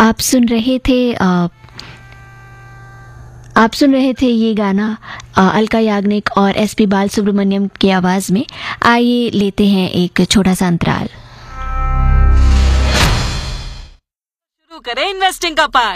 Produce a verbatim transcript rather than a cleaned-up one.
आप सुन रहे थे आ, आप सुन रहे थे ये गाना आ, अलका याग्निक और एस पी बालसुब्रमण्यम की आवाज में। आइए लेते हैं एक छोटा सा अंतराल। शुरू करें इन्वेस्टिंग का पार्ट।